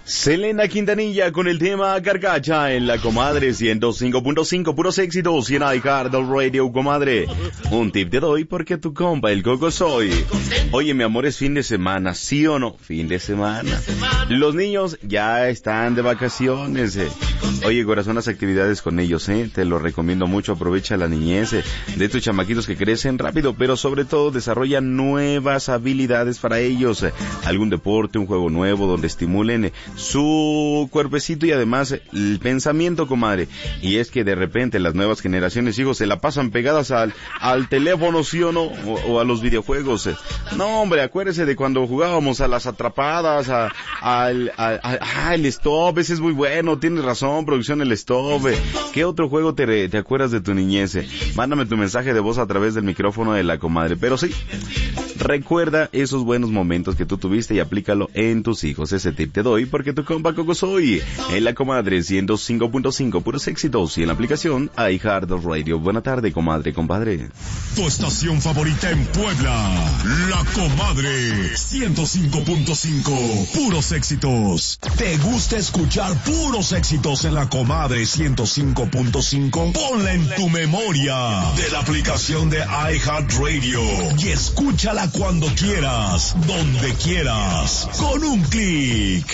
Selena Quintanilla con el tema Carcacha en la Comadre 105.5, puros éxitos y en iHeartRadio, comadre. Un tip te doy porque tu compa el Coco soy. Oye, mi amor, es fin de semana, ¿sí o no? Fin de semana. Los niños ya están de vacaciones. Oye, corazón, las actividades con ellos, te lo recomiendo mucho. Aprovecha la niñez de tus chamaquitos que crecen rápido, pero sobre todo desarrollan nuevas habilidades para ellos. Algún deporte, un juego nuevo donde estimulen su cuerpecito y además el pensamiento, comadre. Y es que de repente las nuevas generaciones, hijos, se la pasan pegadas al teléfono, ¿sí o no? O a los videojuegos. No, hombre, acuérdese de cuando jugábamos a las atrapadas, el stop. Ese es muy bueno, tienes razón, producción, el stop. ¿Qué otro juego te acuerdas de tu niñez? Mándame tu mensaje de voz a través del micrófono de la comadre. Pero sí, recuerda esos buenos momentos que tú tuviste y aplícalo en tus hijos. Ese tip te doy porque tu compa Coco soy en la Comadre 105.5, puros éxitos y en la aplicación iHeartRadio. Buena tarde, comadre, compadre. Tu estación favorita en Puebla, la Comadre 105.5, puros éxitos. ¿Te gusta escuchar puros éxitos en la Comadre 105.5? Ponla en tu memoria de la aplicación de iHeartRadio y escúchala cuando quieras, donde quieras, con un clic.